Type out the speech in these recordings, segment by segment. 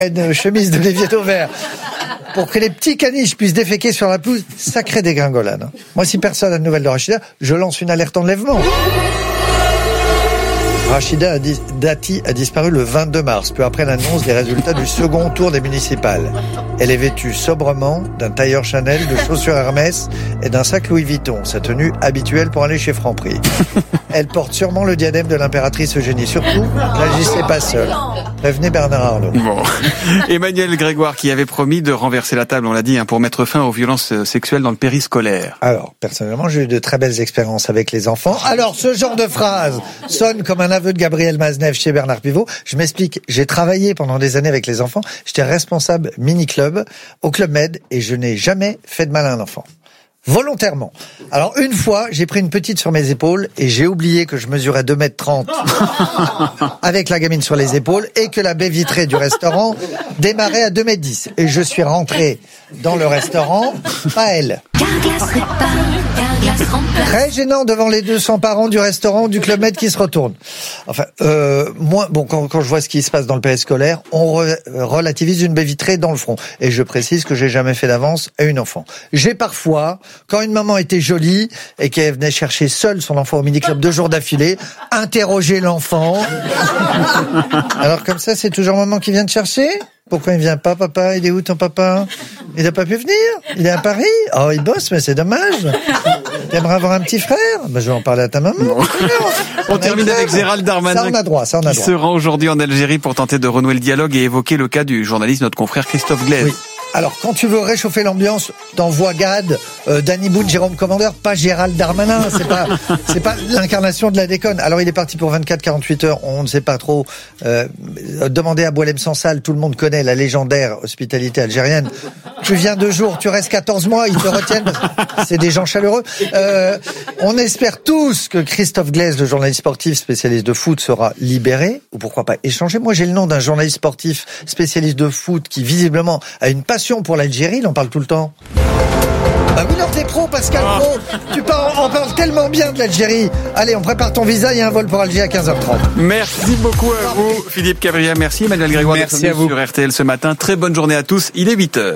une chemise d'Olivier Dauvert pour que les petits caniches puissent déféquer sur la pelouse, sacrée dégringolade. Moi, si personne n'a de nouvelles de Rachida, je lance une alerte enlèvement. Rachida Dati a disparu le 22 mars, peu après l'annonce des résultats du second tour des municipales. Elle est vêtue sobrement d'un tailleur Chanel, de chaussures Hermès et d'un sac Louis Vuitton, sa tenue habituelle pour aller chez Franprix. Elle porte sûrement le diadème de l'impératrice Eugénie. Surtout, n'agissez pas seul. Prévenez Bernard Arnault. Bon. Emmanuel Grégoire qui avait promis de renverser la table, on l'a dit, pour mettre fin aux violences sexuelles dans le périscolaire. Alors, personnellement, j'ai eu de très belles expériences avec les enfants. Alors, ce genre de phrase sonne comme un aveu de Gabriel Maznev chez Bernard Pivot. Je m'explique. J'ai travaillé pendant des années avec les enfants. J'étais responsable mini-club au Club Med et je n'ai jamais fait de mal à un enfant. Volontairement. Alors, une fois, j'ai pris une petite sur mes épaules et j'ai oublié que je mesurais 2,30 m avec la gamine sur les épaules et que la baie vitrée du restaurant démarrait à 2,10 m. Et je suis rentré dans le restaurant, pas elle. Très gênant devant les 200 parents du restaurant du Club Med qui se retournent. Enfin, moi, bon, quand je vois ce qui se passe dans le périscolaire, on relativise une baie vitrée dans le front. Et je précise que j'ai jamais fait d'avance à une enfant. J'ai parfois, quand une maman était jolie et qu'elle venait chercher seule son enfant au mini-club 2 jours d'affilée, interroger l'enfant. Alors comme ça, c'est toujours maman qui vient te chercher ? Pourquoi il vient pas, papa? Il est où ton papa? Il n'a pas pu venir? Il est à Paris? Oh, il bosse, mais c'est dommage. T'aimerais avoir un petit frère? Ben, je vais en parler à ta maman. On termine avec Gérald Darmanin. Ça, on a droit, ça, on a droit. Qui se rend aujourd'hui en Algérie pour tenter de renouer le dialogue et évoquer le cas du journaliste, notre confrère Christophe Glaise. Oui. Alors, quand tu veux réchauffer l'ambiance, t'envoies Gad, Danny Boone, Jérôme Commandeur, pas Gérald Darmanin. C'est pas l'incarnation de la déconne. Alors, il est parti pour 24-48 heures. On ne sait pas trop. Demandez à Boualem Sansal. Tout le monde connaît la légendaire hospitalité algérienne. Tu viens 2 jours, tu restes 14 mois, ils te retiennent. C'est des gens chaleureux. On espère tous que Christophe Glaise, le journaliste sportif spécialiste de foot, sera libéré. Ou pourquoi pas échangé. Moi, j'ai le nom d'un journaliste sportif spécialiste de foot qui, visiblement, a une passion pour l'Algérie, il en parle tout le temps. Bah oui, alors t'es pro, Pascal Pro. Tu en parles tellement bien de l'Algérie. Allez, on prépare ton visa, il y a un vol pour Alger à 15h30. Merci beaucoup à vous, Philippe Cavrier. Merci, Emmanuel Grégoire. Merci à vous. Sur RTL ce matin. Très bonne journée à tous. Il est 8h.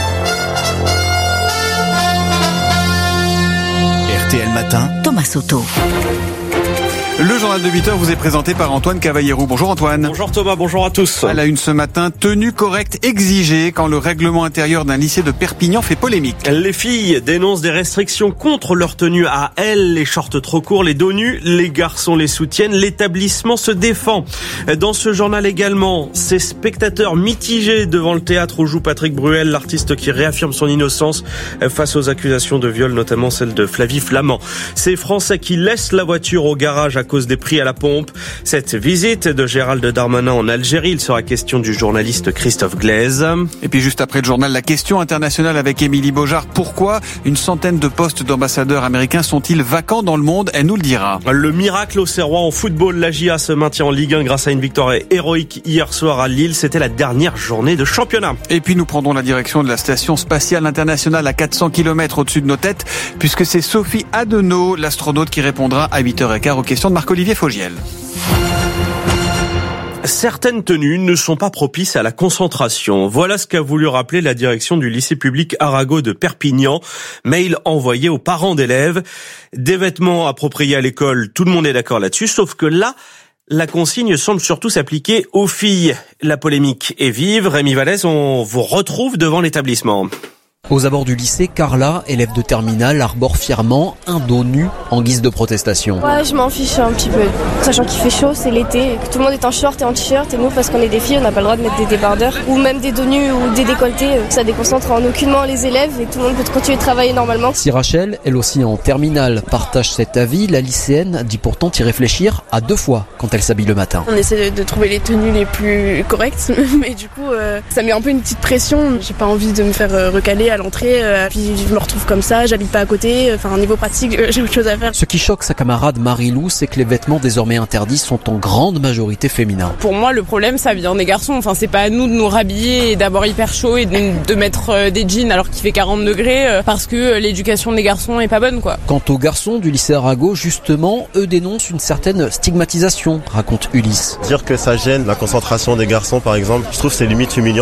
RTL Matin. Thomas Soto. Le journal de 8h vous est présenté par Antoine Cavallero. Bonjour Antoine. Bonjour Thomas, bonjour à tous. À la une ce matin, tenue correcte exigée quand le règlement intérieur d'un lycée de Perpignan fait polémique. Les filles dénoncent des restrictions contre leur tenue à elles, les shorts trop courts, les dos nus, les garçons les soutiennent, l'établissement se défend. Dans ce journal également, ces spectateurs mitigés devant le théâtre où joue Patrick Bruel, l'artiste qui réaffirme son innocence face aux accusations de viol, notamment celle de Flavie Flament. Ces Français qui laissent la voiture au garage à cause des prix à la pompe. Cette visite de Gérald Darmanin en Algérie, il sera question du journaliste Christophe Glaise. Et puis juste après le journal, la question internationale avec Émilie Beaujard. Pourquoi une centaine de postes d'ambassadeurs américains sont-ils vacants dans le monde? Elle nous le dira. Le miracle au Serrois en football, la GIA se maintient en Ligue 1 grâce à une victoire héroïque hier soir à Lille. C'était la dernière journée de championnat. Et puis nous prendrons la direction de la station spatiale internationale à 400 km au-dessus de nos têtes, puisque c'est Sophie Adenau, l'astronaute, qui répondra à 8h15 aux questions de Marc-Olivier Fogiel. Certaines tenues ne sont pas propices à la concentration. Voilà ce qu'a voulu rappeler la direction du lycée public Arago de Perpignan. Mail envoyé aux parents d'élèves. Des vêtements appropriés à l'école, tout le monde est d'accord là-dessus, sauf que là, la consigne semble surtout s'appliquer aux filles. La polémique est vive. Rémi Vallès, on vous retrouve devant l'établissement. Aux abords du lycée, Carla, élève de terminale, arbore fièrement un dos nu en guise de protestation. Ouais, je m'en fiche un petit peu. Sachant qu'il fait chaud, c'est l'été, que tout le monde est en short et en t-shirt, et nous, parce qu'on est des filles, on n'a pas le droit de mettre des débardeurs, ou même des dos nus ou des décolletés. Ça déconcentre en aucunement les élèves et tout le monde peut continuer de travailler normalement. Si Rachel, elle aussi en terminale, partage cet avis, la lycéenne dit pourtant y réfléchir à 2 fois quand elle s'habille le matin. On essaie de trouver les tenues les plus correctes, mais du coup, ça met un peu une petite pression. J'ai pas envie de me faire recaler à l'entrée, puis je me retrouve comme ça, j'habite pas à côté, enfin niveau pratique, j'ai autre chose à faire. Ce qui choque sa camarade Marie-Lou, c'est que les vêtements désormais interdits sont en grande majorité féminins. Pour moi, le problème, ça vient des garçons. Enfin, c'est pas à nous de nous rhabiller et d'avoir hyper chaud et de mettre des jeans alors qu'il fait 40 degrés parce que l'éducation des garçons est pas bonne, quoi. Quant aux garçons du lycée Arago, justement, eux dénoncent une certaine stigmatisation, raconte Ulysse. Dire que ça gêne la concentration des garçons, par exemple, je trouve que c'est limite humiliant.